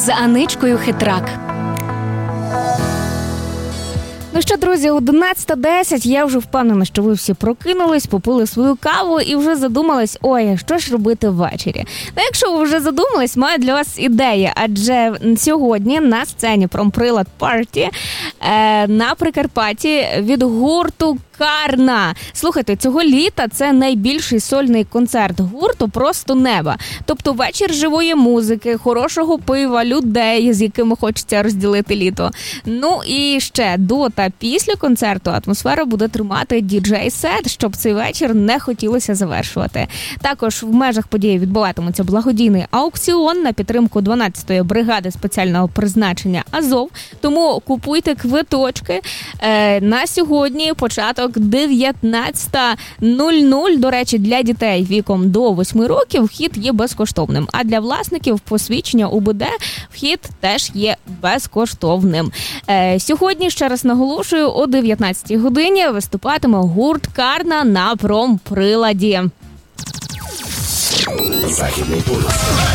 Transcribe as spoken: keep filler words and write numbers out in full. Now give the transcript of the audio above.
з Аничкою Хитрак. Ну що, друзі, одинадцята десять, я вже впевнена, що ви всі прокинулись, попили свою каву і вже задумались, ой, що ж робити ввечері. Ну, якщо ви вже задумались, маю для вас ідея, адже сьогодні на сцені Промприлад Парті е, на Прикарпатті від гурту Карна. Слухайте, цього літа це найбільший сольний концерт гурту «Просто неба». Тобто вечір живої музики, хорошого пива, людей, з якими хочеться розділити літо. Ну і ще до та після концерту атмосфера буде тримати діджей-сет, щоб цей вечір не хотілося завершувати. Також в межах події відбуватиметься благодійний аукціон на підтримку дванадцятої бригади спеціального призначення «Азов». Тому купуйте квиточки. Е, на сьогодні початок дев'ятнадцята нуль нуль. До речі, для дітей віком до восьми років вхід є безкоштовним. А для власників посвідчення УБД вхід теж є безкоштовним. Е, сьогодні, ще раз наголошую, о дев'ятнадцятій годині виступатиме гурт Карна на Промприладі. Західний полюс.